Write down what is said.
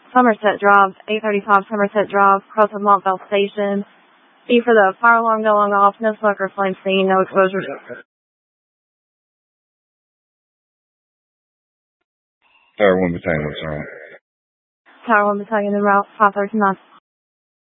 Somerset Drive, 835 Somerset Drive, across from Montville Station. B for the fire alarm going off, no smoke or flame seen, no exposure. Tower 1 Battalion, what's wrong? Tower 1 Battalion en route, 539.